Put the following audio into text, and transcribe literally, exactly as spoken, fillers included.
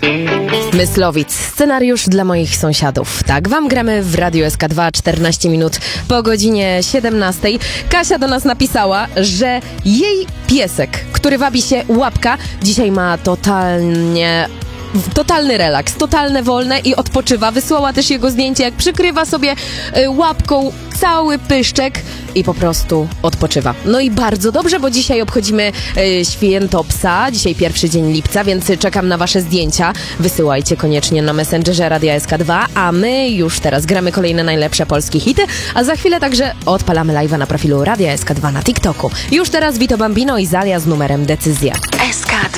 Myslowic. Scenariusz dla moich sąsiadów. Tak wam gramy w Radiu S K dwa, czternaście minut po godzinie siedemnastej. Kasia do nas napisała, że jej piesek, który wabi się Łapka, dzisiaj ma totalnie... totalny relaks, totalne wolne i odpoczywa. Wysłała też jego zdjęcie, jak przykrywa sobie y, łapką cały pyszczek i po prostu odpoczywa. No i bardzo dobrze, bo dzisiaj obchodzimy y, święto psa, dzisiaj pierwszy dzień lipca, więc czekam na wasze zdjęcia. Wysyłajcie koniecznie na Messengerze Radia S K dwa, a my już teraz gramy kolejne najlepsze polskie hity, a za chwilę także odpalamy live'a na profilu Radia S K dwa na TikToku. Już teraz Vito Bambino i Zalia z numerem Decyzja. S K